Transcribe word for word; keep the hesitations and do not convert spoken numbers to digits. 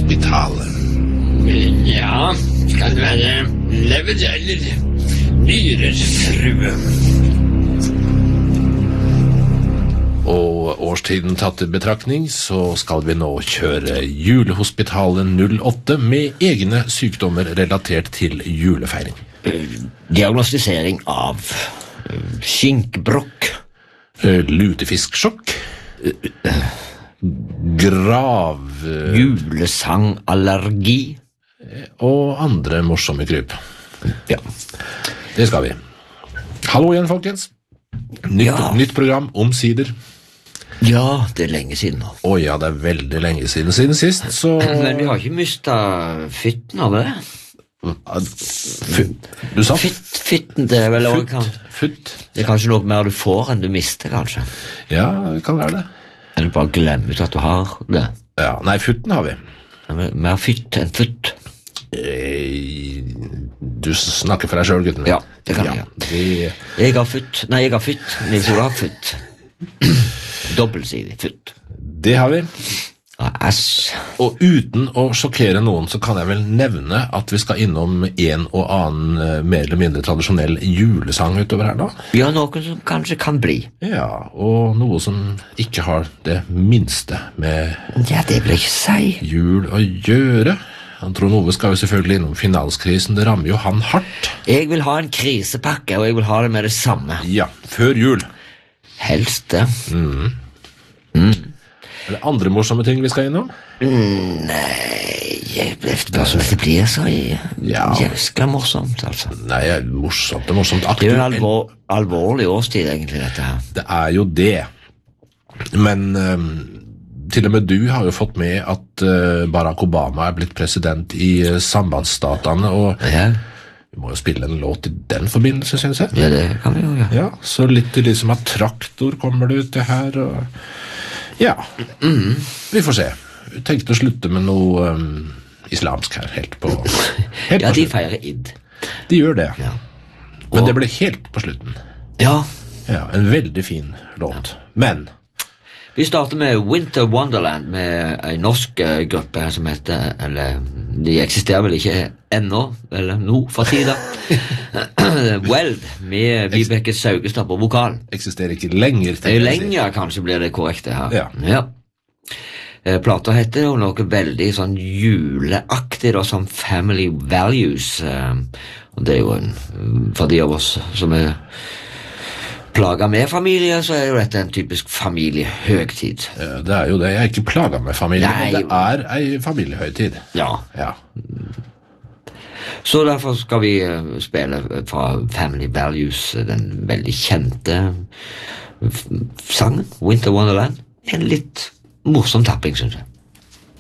Julehospitalet. Ja, skal det være lever eller nyrer, frue? Og årstiden tatt i betraktning, så skal vi nå kjøre Julehospitalet null åtte med egne sykdommer relatert til julefeiring. Diagnostisering av skinkbrokk. Lutefisksjokk. Grav... Julesangallergi. Og andre morsomme kryp. Ja. Det skal vi. Hallo igjen, folkens. Nytt, Ja. nytt program, omsider. Ja, det er lenge siden nå. Å ja, det er veldig lenge siden siden sist, så... Men vi har ikke mistet fytten av det. Fytt. Du sa Fytt, fytten, det er vel også kan... Fytt. Det er kanskje noe mer du får enn du mister, kanskje. Ja, det kan være det. Eller bare glemme ut at du har det. Ja, nei, fytten har vi. Det er mer fytt enn fytt. Eh, Du snakker for deg selv, gutten min. Ja, det kan jeg. vi... Jeg har fytt. Nei, jeg har fytt. Nils Olav har fytt. Dobbeltsidig fytt. Det har vi. Ja, æsj. Og uten å sjokkere noen, så kan jeg vel nevne at vi skal innom en og annen eh, mer eller mindre tradisjonell julesang utover her da. Ja, noe som kanskje kan bli. Ja, og noe som ikke har det minste med Ja, det vil jeg ikke si. jul å gjøre. Han Trond Ove skal jo selvfølgelig innom finanskrisen, det rammer jo han hardt. Jeg vil ha en krisepakke, og jeg vil ha det med det samme. Ja, før jul. Helst det. Er det andre morsomme ting vi skal innom? Nei, jeg ble bare som det blir så Ja. jæskla morsomt, altså. Nei, morsomt, det er morsomt. Det er jo en Aktuelt. alvor, alvorlig årstid, egentlig, dette her. Det er jo det. Men eh, til og med du har jo fått med at eh, Barack Obama er blitt president i eh, sambandsstatene, og Ja, vi må jo spille en låt i den forbindelse, synes jeg. ja det kan vi jo gjøre. Ja, så litt til liksom at traktor kommer det ut det her, og ja, vi får se. Vi tenkte å slutte med noe um, islamsk her, helt på, helt Ja, på de slutten. feirer id. De gjør det, Ja. men Og- det ble helt på slutten. Ja, Ja, en veldig fin låt. Men, vi starter med Winter Wonderland med en norsk eh, gruppe her som heter, eller de eksisterer vel ikke ennå, eller nå for tida. Weld med Vibeke Saugestad på vokal. eksisterer ikke lenger. Det er jo tenker jeg å si. lenger, kanskje blir det korrekte her. Ja. Eh, Plata heter jo noe veldig sånn juleaktig, da, som Family Values. eh, Og det er jo en, for de av oss som er plaga med familie, så er jo dette en typisk familiehøgtid. Ja, det er jo det. Jeg er ikke plaget med familie, Nei. men det er en familiehøytid. Ja. Ja. Så derfor skal vi eh, spille fra Family Values, eh, den veldig kjente f- sangen, Winter Wonderland. En litt morsom tapping, synes jeg.